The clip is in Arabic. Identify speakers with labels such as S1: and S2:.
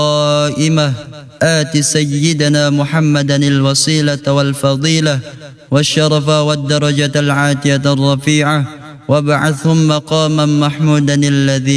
S1: قائمة آت سيدنا محمدا الوسيلة والفضيلة والشرف والدرجة العاتية الرفيعة وابعثهم مقاما محمودا الذي